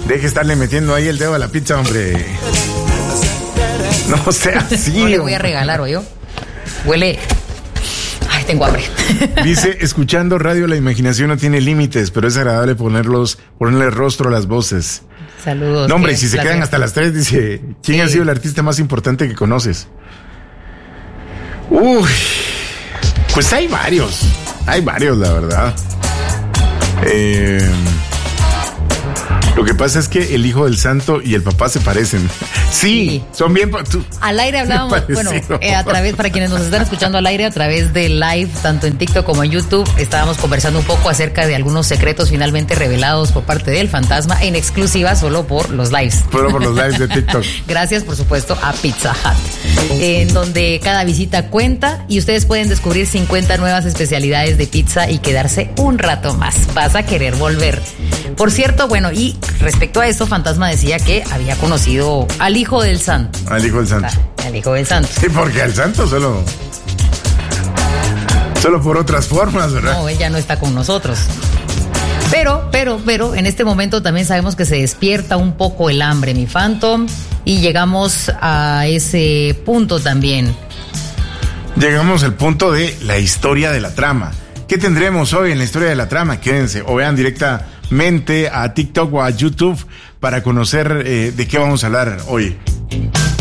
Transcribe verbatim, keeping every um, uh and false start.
Deje estarle metiendo ahí el dedo a la pizza, hombre. No sea así. No le voy a regalar, ¿o yo? Huele... Ay, tengo hambre. Dice, escuchando radio la imaginación no tiene límites, pero es agradable ponerlos, ponerle rostro a las voces. Saludos. No, hombre, y si se quedan hasta las tres, dice, ¿quién sí. ha sido el artista más importante que conoces? Uy, pues hay varios, hay varios, la verdad. Eh... Lo que pasa es que el hijo del santo y el papá se parecen. Sí, sí. son bien... Tú, al aire hablábamos, bueno, eh, a través, para quienes nos están escuchando al aire, a través de live, tanto en TikTok como en YouTube, estábamos conversando un poco acerca de algunos secretos finalmente revelados por parte del fantasma, en exclusiva solo por los lives. Solo por los lives de TikTok. Gracias, por supuesto, a Pizza Hut, en donde cada visita cuenta y ustedes pueden descubrir cincuenta nuevas especialidades de pizza y quedarse un rato más. Vas a querer volver. Por cierto, bueno, y respecto a esto, Fantasma decía que había conocido al hijo del santo. Al hijo del santo. Ah, al hijo del santo. Sí, porque al santo solo... Solo por otras formas, ¿verdad? No, él ya no está con nosotros. Pero, pero, pero, en este momento también sabemos que se despierta un poco el hambre, mi Phantom, y llegamos a ese punto también. Llegamos al punto de la historia de la trama. ¿Qué tendremos hoy en la historia de la trama? Quédense o vean directamente a TikTok o a YouTube para conocer eh, de qué vamos a hablar hoy.